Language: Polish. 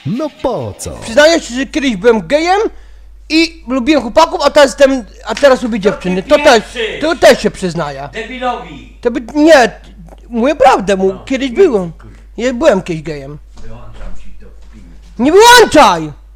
No po co? Przyznaję się, że kiedyś byłem gejem i lubiłem chłopaków, a teraz lubię dziewczyny. To też się przyznaję. Debilowi! To by, nie, mówię prawdę, kiedyś byłem. Ja byłem kiedyś gejem. Wyłączam ci to w filmie. Nie wyłączaj!